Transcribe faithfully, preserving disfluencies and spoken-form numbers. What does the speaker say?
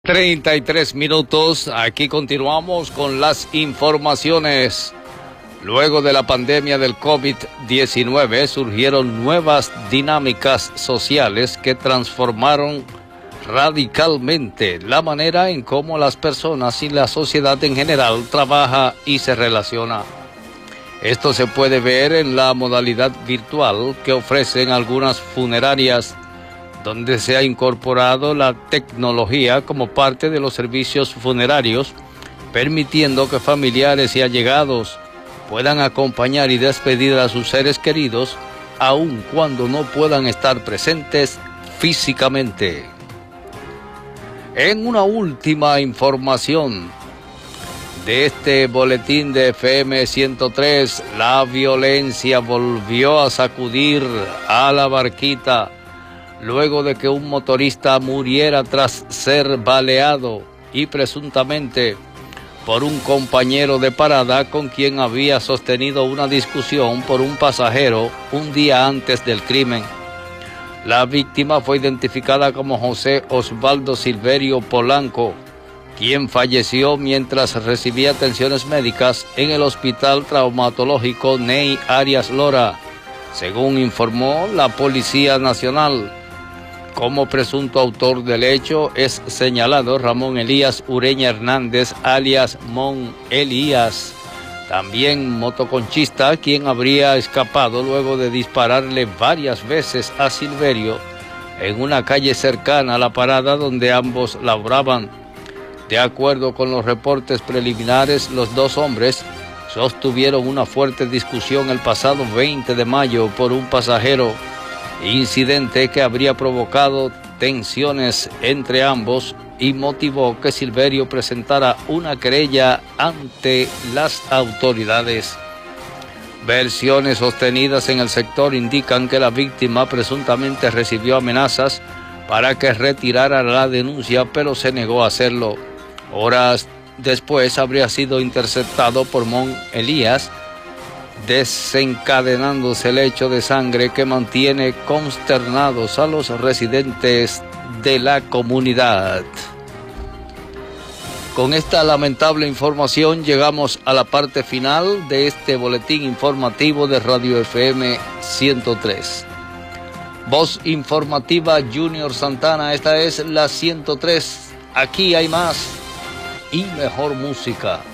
treinta y tres minutos, aquí continuamos con las informaciones. Luego de la pandemia del COVID diecinueve surgieron nuevas dinámicas sociales que transformaron radicalmente la manera en cómo las personas y la sociedad en general trabaja y se relaciona. Esto se puede ver en la modalidad virtual que ofrecen algunas funerarias, donde se ha incorporado la tecnología como parte de los servicios funerarios, permitiendo que familiares y allegados puedan acompañar y despedir a sus seres queridos, aun cuando no puedan estar presentes físicamente. En una última información de este boletín de F M ciento tres, la violencia volvió a sacudir a La Barquita, luego de que un motorista muriera tras ser baleado y presuntamente por un compañero de parada con quien había sostenido una discusión por un pasajero un día antes del crimen. La víctima fue identificada como José Osvaldo Silverio Polanco, quien falleció mientras recibía atenciones médicas en el Hospital Traumatológico Ney Arias Lora, según informó la Policía Nacional. Como presunto autor del hecho es señalado Ramón Elías Ureña Hernández, alias Mon Elías, también motoconchista, quien habría escapado luego de dispararle varias veces a Silverio en una calle cercana a la parada donde ambos laboraban. De acuerdo con los reportes preliminares, los dos hombres sostuvieron una fuerte discusión el pasado veinte de mayo por un pasajero, incidente que habría provocado tensiones entre ambos y motivó que Silverio presentara una querella ante las autoridades. Versiones sostenidas en el sector indican que la víctima presuntamente recibió amenazas para que retirara la denuncia, pero se negó a hacerlo. Horas después habría sido interceptado por Mon Elías, desencadenándose el hecho de sangre que mantiene consternados a los residentes de la comunidad. Con esta lamentable información llegamos a la parte final de este boletín informativo de Radio F M ciento tres. Voz informativa Junior Santana, esta es la ciento tres. Aquí hay más y mejor música.